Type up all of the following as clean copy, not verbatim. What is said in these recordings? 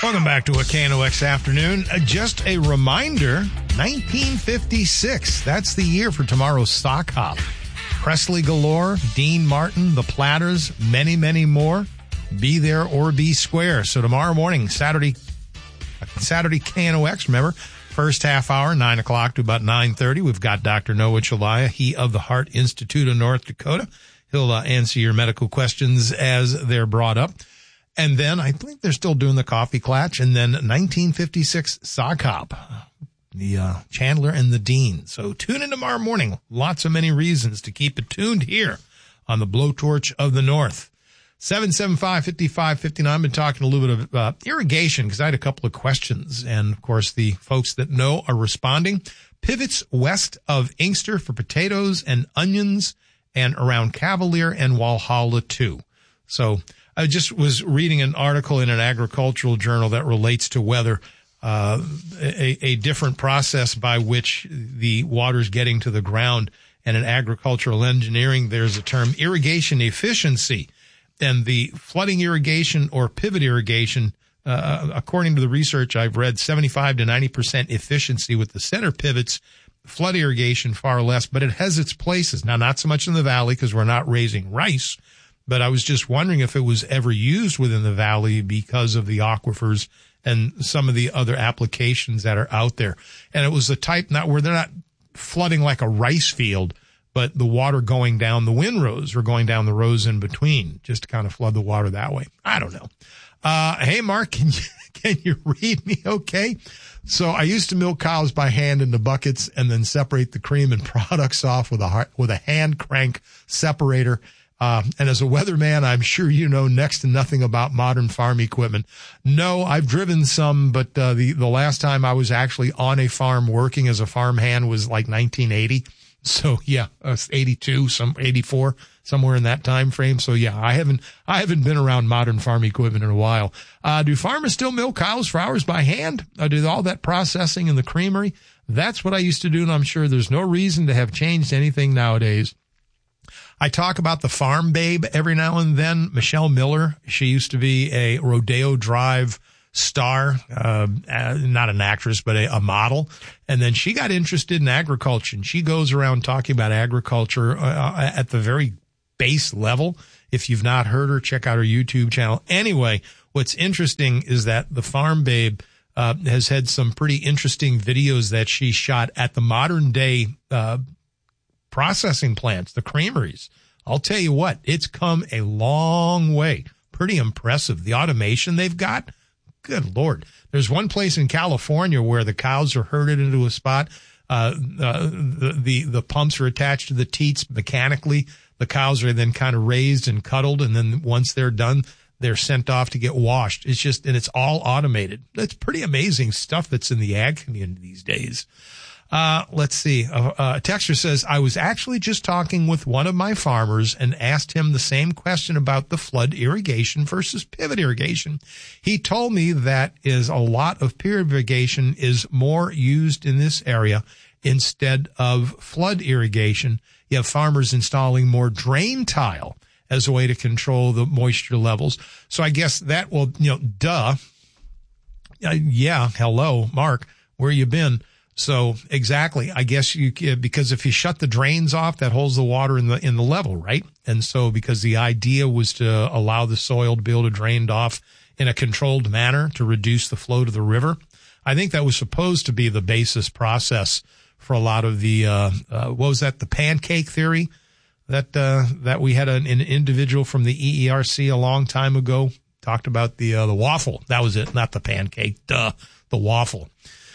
Welcome back to a KNOX Afternoon. Just a reminder, 1956. That's the year for tomorrow's sock hop. Presley Galore, Dean Martin, The Platters, many, many more. Be there or be square. So tomorrow morning, Saturday KNOX, remember, first half hour, 9 o'clock to about 9:30. We've got Dr. Noah Chelliah, he of the Heart Institute of North Dakota. He'll answer your medical questions as they're brought up. And then I think they're still doing the coffee clatch. And then 1956 sock hop, the Chandler and the Dean. So tune in tomorrow morning. Lots of many reasons to keep it tuned here on the Blowtorch of the North. 775-5559. I've been talking a little bit of irrigation because I had a couple of questions. And, of course, the folks that know are responding. Pivots west of Inkster for potatoes and onions and around Cavalier and Walhalla, too. So I just was reading an article in an agricultural journal that relates to weather, a different process by which the water's getting to the ground. And in agricultural engineering, there's a term irrigation efficiency. And the flooding irrigation or pivot irrigation, according to the research I've read, 75 to 90% efficiency with the center pivots. Flood irrigation far less, but it has its places. Now, not so much in the valley because we're not raising rice. But I was just wondering if it was ever used within the valley because of the aquifers and some of the other applications that are out there. And it was the type not where they're not flooding like a rice field, but the water going down the windrows or going down the rows in between just to kind of flood the water that way. I don't know. Hey, Mark, can you read me okay? So I used to milk cows by hand into buckets and then separate the cream and products off with a hand crank separator. And as a weatherman, I'm sure you know next to nothing about modern farm equipment. No, I've driven some, but the last time I was actually on a farm working as a farm hand was like 1980. So yeah, 82, 84, somewhere in that time frame. So yeah, I haven't been around modern farm equipment in a while. Do farmers still milk cows for hours by hand? Do all that processing in the creamery? That's what I used to do, and I'm sure there's no reason to have changed anything nowadays. I talk about the farm babe every now and then. Michelle Miller, she used to be a Rodeo Drive star, not an actress, but a model. And then she got interested in agriculture, and she goes around talking about agriculture at the very base level. If you've not heard her, check out her YouTube channel. Anyway, what's interesting is that the farm babe has had some pretty interesting videos that she shot at the modern day processing plants, the creameries. I'll tell you what, it's come a long way. Pretty impressive. The automation they've got, good Lord. There's one place in California where the cows are herded into a spot. The pumps are attached to the teats mechanically. The cows are then kind of raised and cuddled, and then once they're done, they're sent off to get washed. It's just, and it's all automated. That's pretty amazing stuff that's in the ag community these days. Let's see. A texter says, I was actually just talking with one of my farmers and asked him the same question about the flood irrigation versus pivot irrigation. He told me that is a lot of pivot irrigation is more used in this area instead of flood irrigation. You have farmers installing more drain tile as a way to control the moisture levels. So I guess that will, duh. Yeah. Hello, Mark, where you been? So exactly, I guess because if you shut the drains off, that holds the water in the level, right? And so because the idea was to allow the soil to be able to drain off in a controlled manner to reduce the flow to the river, I think that was supposed to be the basis process for a lot of the, what was that? The pancake theory that we had an individual from the EERC a long time ago talked about the waffle. That was it. Not the pancake. The waffle.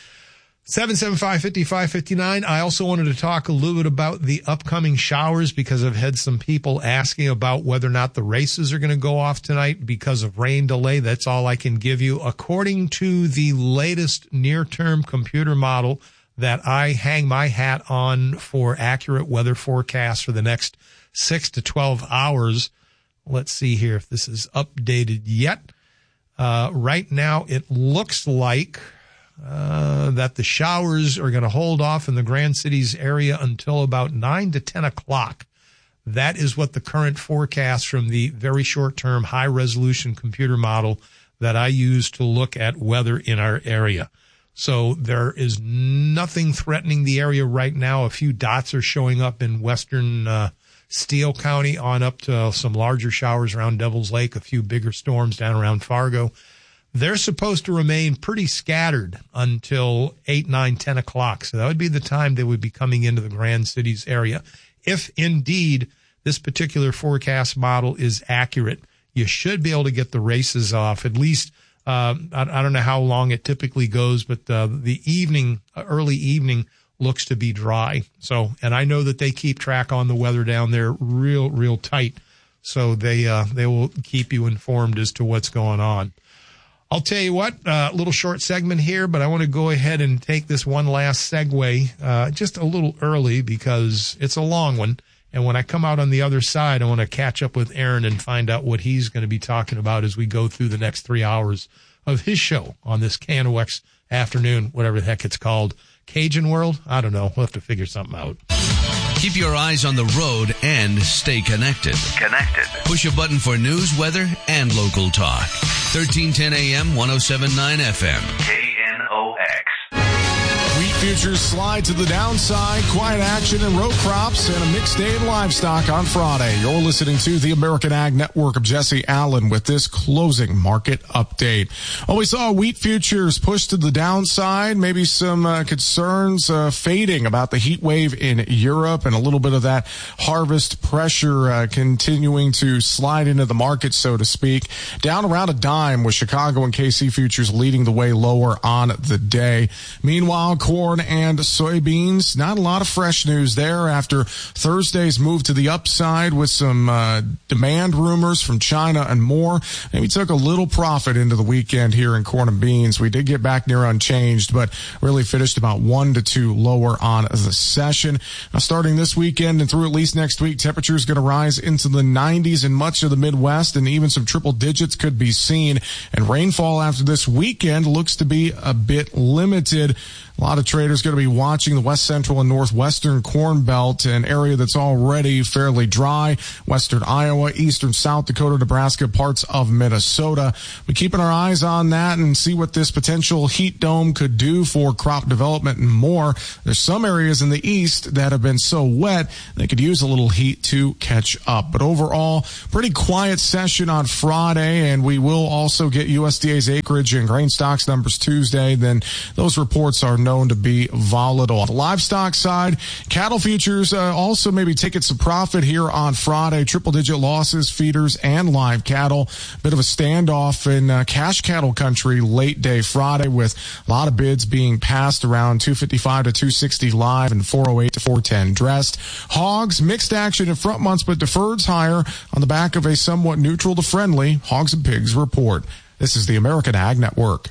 775-5559. I also wanted to talk a little bit about the upcoming showers because I've had some people asking about whether or not the races are going to go off tonight because of rain delay. That's all I can give you. According to the latest near-term computer model that I hang my hat on for accurate weather forecasts for the next 6 to 12 hours, let's see here if this is updated yet. Right now it looks like that the showers are going to hold off in the Grand Cities area until about 9 to 10 o'clock. That is what the current forecast from the very short-term high-resolution computer model that I use to look at weather in our area. So there is nothing threatening the area right now. A few dots are showing up in western Steele County on up to some larger showers around Devil's Lake, a few bigger storms down around Fargo. They're supposed to remain pretty scattered until 8, 9, 10 o'clock. So that would be the time they would be coming into the Grand Cities area. If indeed this particular forecast model is accurate, you should be able to get the races off. At least, I don't know how long it typically goes, but the evening, early evening looks to be dry. So, and I know that they keep track on the weather down there real tight. So they will keep you informed as to what's going on. I'll tell you what, a little short segment here, but I want to go ahead and take this one last segue just a little early because it's a long one. And when I come out on the other side, I want to catch up with Aaron and find out what he's going to be talking about as we go through the next 3 hours of his show on this KNOX afternoon, whatever the heck it's called. Cajun World? I don't know. We'll have to figure something out. Keep your eyes on the road and stay connected. Push a button for news, weather, and local talk. 1310 AM, 107.9 FM. KNOX. Wheat futures slide to the downside. Quiet action in row crops and a mixed day in livestock on Friday. You're listening to the American Ag Network of Jesse Allen with this closing market update. Well, we saw wheat futures push to the downside. Maybe some concerns fading about the heat wave in Europe and a little bit of that harvest pressure continuing to slide into the market, so to speak. Down around a dime with Chicago and KC futures leading the way lower on the day. Meanwhile, corn and soybeans, not a lot of fresh news there after Thursday's move to the upside with some demand rumors from China and more. And we took a little profit into the weekend here in corn and beans. We did get back near unchanged, but really finished about 1 to 2 lower on the session. Now, starting this weekend and through at least next week, temperatures going to rise into the 90s in much of the Midwest, and even some triple digits could be seen. And rainfall after this weekend looks to be a bit limited. A lot of traders going to be watching the west central and northwestern corn belt, an area that's already fairly dry. Western Iowa, eastern South Dakota, Nebraska, parts of Minnesota. We're keeping our eyes on that and see what this potential heat dome could do for crop development and more. There's some areas in the east that have been so wet they could use a little heat to catch up. But overall, pretty quiet session on Friday, and we will also get USDA's acreage and grain stocks numbers Tuesday. Then those reports are known to be volatile. On the livestock side, cattle futures also maybe taking some profit here on Friday. Triple-digit losses, feeders and live cattle. Bit of a standoff in cash cattle country late day Friday with a lot of bids being passed around 255 to 260 live and 408 to 410 dressed. Hogs, mixed action in front months, but deferreds higher on the back of a somewhat neutral to friendly hogs and pigs report. This is the American Ag Network.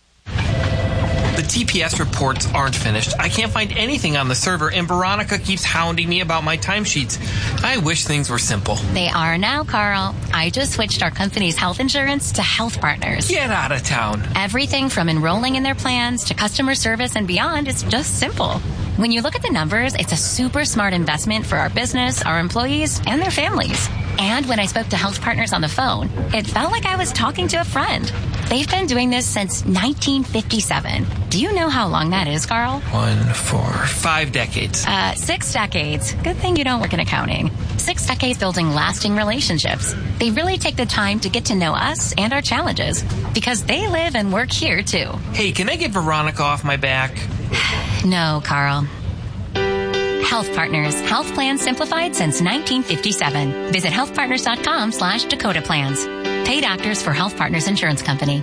The TPS reports aren't finished. I can't find anything on the server, and Veronica keeps hounding me about my timesheets. I wish things were simple. They are now, Carl. I just switched our company's health insurance to Health Partners. Get out of town. Everything from enrolling in their plans to customer service and beyond is just simple. When you look at the numbers, it's a super smart investment for our business, our employees, and their families. And when I spoke to Health Partners on the phone, it felt like I was talking to a friend. They've been doing this since 1957. Do you know how long that is, Carl? 1, 4, 5 decades. 6 decades. Good thing you don't work in accounting. 6 decades building lasting relationships. They really take the time to get to know us and our challenges because they live and work here, too. Hey, can I get Veronica off my back? No, Carl. Health Partners. Health plans simplified since 1957. Visit healthpartners.com/Dakota Plans. Paid actors for Health Partners Insurance Company.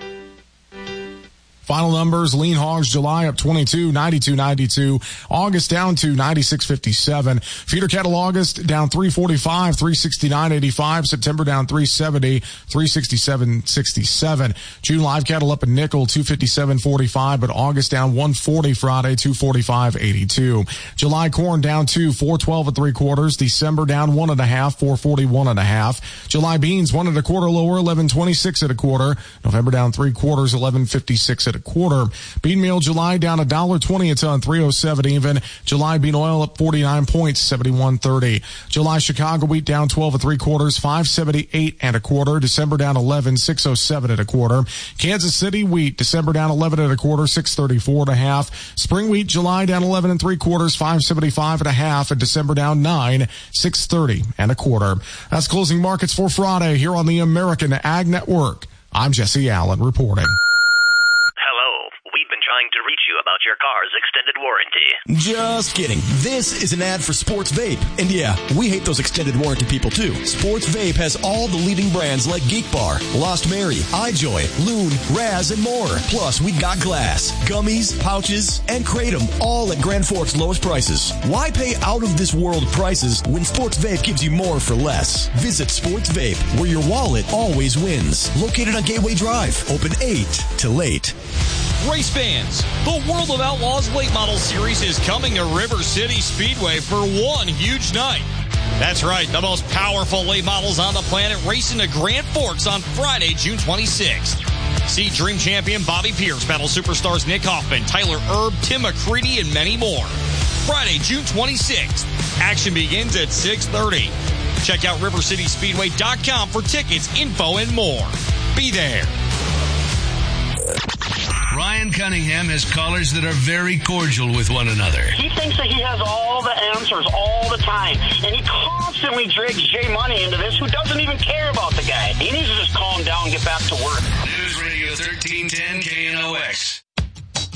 Final numbers, lean hogs July up 22, 92.92. August down to 96.57. Feeder cattle August down 345, 369.85. September down 370, 367.67. June live cattle up a nickel, 257.45, but August down 140 Friday, 245.82. July corn down 412 3/4. December down 1.5, 441.5. July beans 1 1/4 lower, 11.26 1/4. November down 3/4, 11.56 1/4. at a quarter. Bean meal July down $1.20 a ton, 307 even. July bean oil up 49 points, 71.30. July Chicago wheat down 12 3/4, 578 and a quarter. December down 11, 607 and a quarter. Kansas City wheat December down 11 and a quarter, 634 and a half. Spring wheat July down 11 3/4, 575 and a half, and December down 9, 630 and a quarter. That's closing markets for Friday here on the American Ag Network. I'm Jesse Allen reporting. Hello. We've been trying to reach you about your car's extended warranty. Just kidding. This is an ad for Sports Vape. And yeah, we hate those extended warranty people too. Sports Vape has all the leading brands like Geek Bar, Lost Mary, iJoy, Loon, Raz, and more. Plus, we got glass, gummies, pouches, and Kratom, all at Grand Forks' lowest prices. Why pay out-of-this-world prices when Sports Vape gives you more for less? Visit Sports Vape, where your wallet always wins. Located on Gateway Drive. Open 8 to late. Race fans, the World of Outlaws Late Model Series is coming to River City Speedway for one huge night. That's right, the most powerful late models on the planet racing to Grand Forks on Friday, June 26th. See Dream Champion Bobby Pierce battle superstars Nick Hoffman, Tyler Erb, Tim McCready, and many more. Friday, June 26th. Action begins at 6:30. Check out rivercityspeedway.com for tickets, info, and more. Be there. Ryan Cunningham has callers that are very cordial with one another. He thinks that he has all the answers all the time, and he constantly drags Jay Money into this, who doesn't even care about the guy. He needs to just calm down and get back to work. News Radio 1310 KNOX.